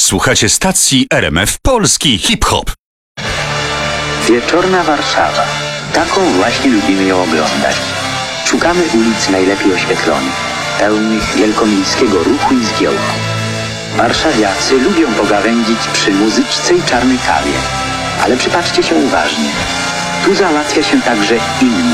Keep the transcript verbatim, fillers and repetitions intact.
Słuchacie stacji R M F Polski Hip-Hop. Wieczorna Warszawa. Taką właśnie lubimy ją oglądać. Szukamy ulic najlepiej oświetlonych, pełnych wielkomiejskiego ruchu i zgiełku. Warszawiacy lubią pogawędzić przy muzyczce i czarnej kawie. Ale przypatrzcie się uważnie. Tu załatwia się także inne